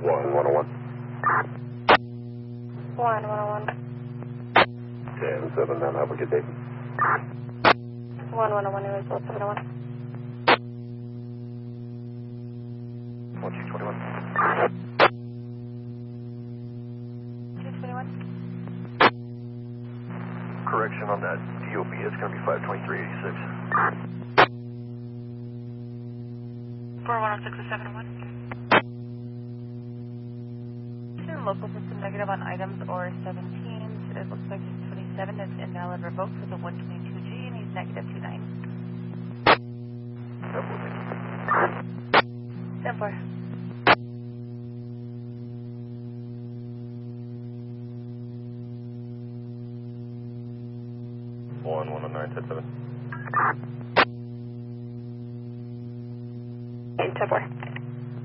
101. 101. 10-7, have a good day. 101, New Result 701. 1221. 221. Correction on that DOB, it's going to be 52386. 4106 to 701. Local system negative on items or 17s. It looks like 27 is invalid revoked with a 122G and he's negative 29. 10-4. One on 9-7. 10-4.